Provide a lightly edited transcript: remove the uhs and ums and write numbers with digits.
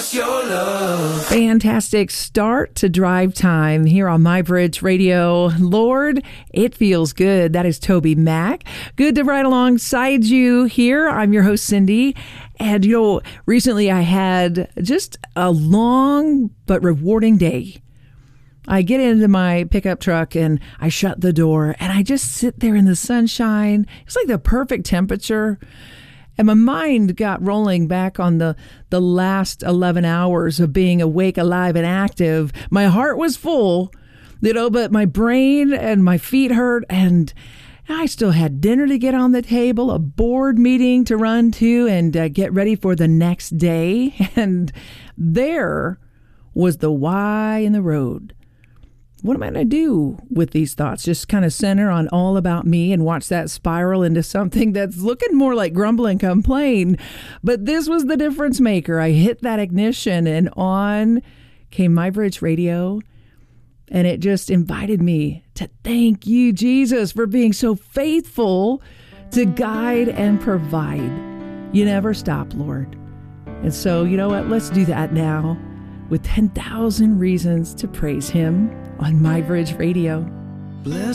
us your love. Fantastic start to drive time here on MyBridge Radio. Lord, it feels good. That is Toby Mac. Good to ride alongside you here. I'm your host, Cindy. And, recently I had just a long but rewarding day. I get into my pickup truck and I shut the door and I just sit there in the sunshine. It's like the perfect temperature. And my mind got rolling back on the last 11 hours of being awake, alive, and active. My heart was full, but my brain and my feet hurt. And I still had dinner to get on the table, a board meeting to run to, and get ready for the next day. And there was the why in the road. What am I going to do with these thoughts? Just kind of center on all about me and watch that spiral into something that's looking more like grumble and complain. But this was the difference maker. I hit that ignition and on came MyBridge Radio. And it just invited me to thank you, Jesus, for being so faithful to guide and provide. You never stop, Lord. And so, you know what? Let's do that now with 10,000 reasons to praise him on MyBridge Radio. Bless